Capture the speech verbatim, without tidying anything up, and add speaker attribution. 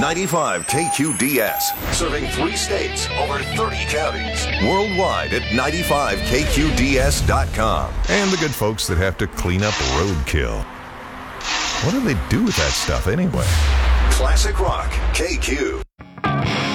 Speaker 1: ninety-five K Q D S, serving three states, over thirty counties. Worldwide at ninety-five K Q D S dot com.
Speaker 2: And the good folks that have to clean up roadkill. What do they do with that stuff anyway?
Speaker 1: Classic Rock, K Q.